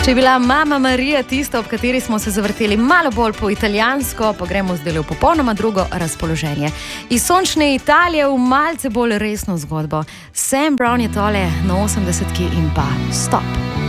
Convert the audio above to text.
Če je bila Mama Marija tista, ob kateri smo se zavrteli malo bolj po italijansko, pa gremo zdaj v popolnoma drugo razpoloženje. Iz sončne Italije v malce bolj resno zgodbo. Sam Brown je tole na 80-ki in pa Stop.